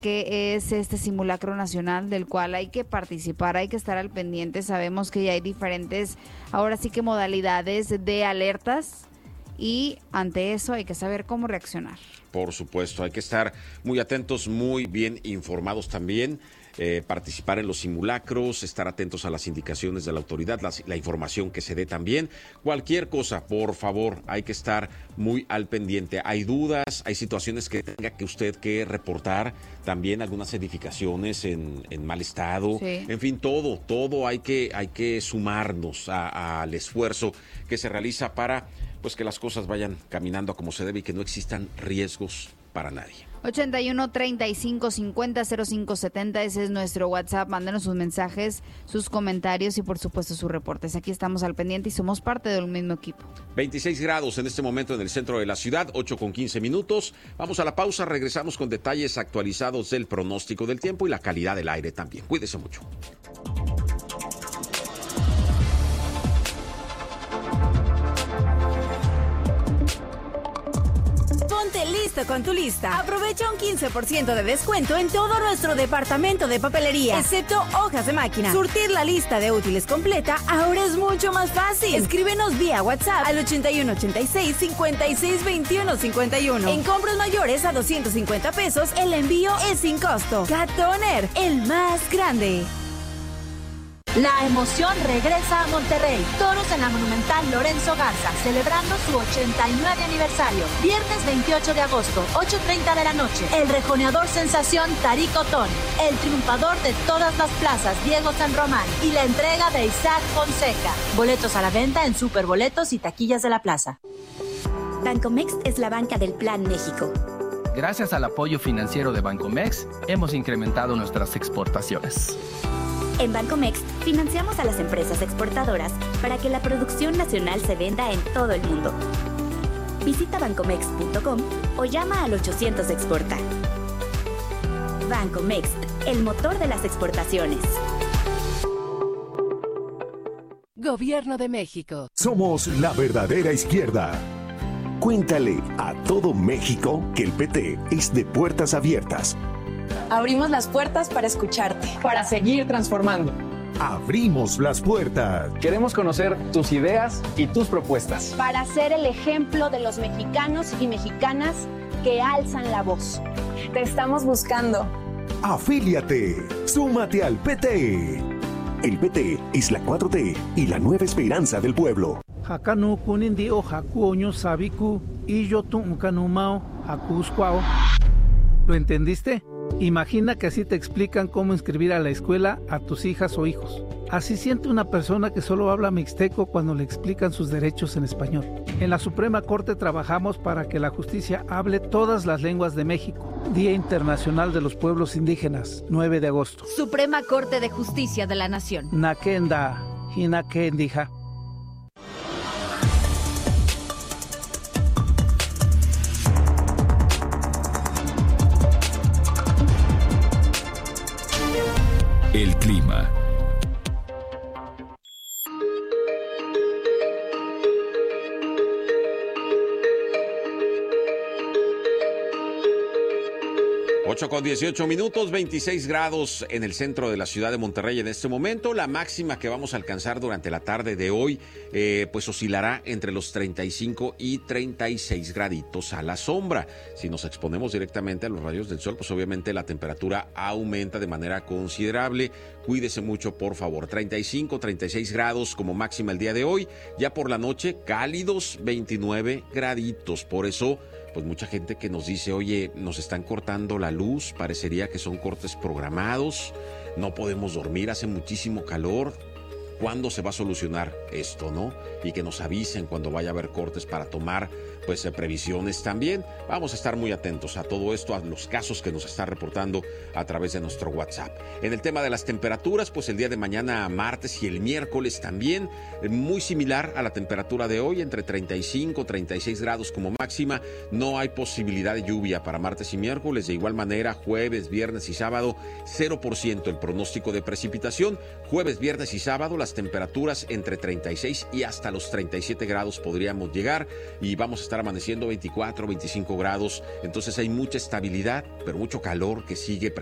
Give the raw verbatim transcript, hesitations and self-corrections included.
que es este simulacro nacional del cual hay que participar, hay que estar al pendiente. Sabemos que ya hay diferentes, ahora sí que modalidades de alertas y ante eso hay que saber cómo reaccionar. Por supuesto, hay que estar muy atentos, muy bien informados también. Eh, participar en los simulacros, estar atentos a las indicaciones de la autoridad, la, la información que se dé también. Cualquier cosa, por favor, hay que estar muy al pendiente. Hay dudas, hay situaciones que tenga que usted que reportar, también algunas edificaciones en, en mal estado. Sí. En fin, todo, todo hay que, hay que sumarnos a, al esfuerzo que se realiza para pues que las cosas vayan caminando como se debe y que no existan riesgos para nadie. ochenta y uno, treinta y cinco, cincuenta, cero cinco setenta, ese es nuestro WhatsApp. Mándenos sus mensajes, sus comentarios y por supuesto sus reportes. Aquí estamos al pendiente y somos parte del mismo equipo. veintiséis grados en este momento en el centro de la ciudad, ocho con quince minutos. Vamos a la pausa, regresamos con detalles actualizados del pronóstico del tiempo y la calidad del aire también. Cuídese mucho. Ponte listo con tu lista. Aprovecha un quince por ciento de descuento en todo nuestro departamento de papelería, excepto hojas de máquina. Surtir la lista de útiles completa ahora es mucho más fácil. Escríbenos vía WhatsApp al ochenta y uno, ochenta y seis, cincuenta y seis, veintiuno, cincuenta y uno. En compras mayores a doscientos cincuenta pesos, el envío es sin costo. Cat Toner, el más grande. La emoción regresa a Monterrey. Toros en la Monumental Lorenzo Garza, celebrando su ochenta y nueve aniversario. Viernes veintiocho de agosto, ocho treinta de la noche. El rejoneador sensación Tarico Ton, el triunfador de todas las plazas Diego San Román y la entrega de Isaac Fonseca. Boletos a la venta en Superboletos y taquillas de la plaza. Bancomext es la banca del Plan México. Gracias al apoyo financiero de Bancomext, hemos incrementado nuestras exportaciones. En Bancomext financiamos a las empresas exportadoras para que la producción nacional se venda en todo el mundo. Visita bancomext punto com o llama al ochocientos exporta. Bancomext, el motor de las exportaciones. Gobierno de México. Somos la verdadera izquierda. Cuéntale a todo México que el P T es de puertas abiertas. Abrimos las puertas para escucharte. Para seguir transformando. Abrimos las puertas. Queremos conocer tus ideas y tus propuestas. Para ser el ejemplo de los mexicanos y mexicanas que alzan la voz. Te estamos buscando. Afíliate. Súmate al P T. El P T es la cuatro T y la nueva esperanza del pueblo. Hakanu kunindi o hakuoño sabiku y yo tu unkanumao hakuskwao. ¿Lo entendiste? Imagina que así te explican cómo inscribir a la escuela a tus hijas o hijos. Así siente una persona que solo habla mixteco cuando le explican sus derechos en español. En la Suprema Corte trabajamos para que la justicia hable todas las lenguas de México. Día Internacional de los Pueblos Indígenas, nueve de agosto. Suprema Corte de Justicia de la Nación. Nakenda, Hinakendija. El clima. ocho con dieciocho minutos, veintiséis grados en el centro de la ciudad de Monterrey en este momento. La máxima que vamos a alcanzar durante la tarde de hoy, eh, pues oscilará entre los treinta y cinco y treinta y seis graditos a la sombra. Si nos exponemos directamente a los rayos del sol, pues obviamente la temperatura aumenta de manera considerable. Cuídese mucho, por favor. treinta y cinco, treinta y seis grados como máxima el día de hoy. Ya por la noche, cálidos veintinueve graditos. Por eso, pues mucha gente que nos dice, oye, nos están cortando la luz, parecería que son cortes programados, no podemos dormir, hace muchísimo calor. ¿Cuándo se va a solucionar esto, no? Y que nos avisen cuando vaya a haber cortes para tomar, pues, eh, previsiones también. Vamos a estar muy atentos a todo esto, a los casos que nos están reportando a través de nuestro WhatsApp. En el tema de las temperaturas, pues el día de mañana, martes y el miércoles también, eh, muy similar a la temperatura de hoy, entre treinta y cinco, treinta y seis grados como máxima. No hay posibilidad de lluvia para martes y miércoles. De igual manera, jueves, viernes y sábado, cero por ciento el pronóstico de precipitación. Jueves, viernes y sábado, las las temperaturas entre treinta y seis y hasta los treinta y siete grados podríamos llegar, y vamos a estar amaneciendo veinticuatro, veinticinco grados. Entonces hay mucha estabilidad, pero mucho calor que sigue